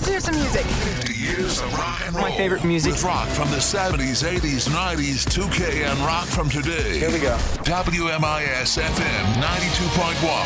Let's hear some music. 50 years of rock and roll. My favorite music. With rock from the 70s, 80s, 90s, 2K, and rock from today. Here we go. WMIS FM 92.1.